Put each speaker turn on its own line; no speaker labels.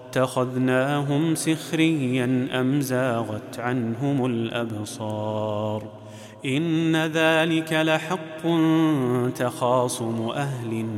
أتخذناهم سخريا أم زاغت عنهم الأبصار إن ذلك لحق تخاصم أهل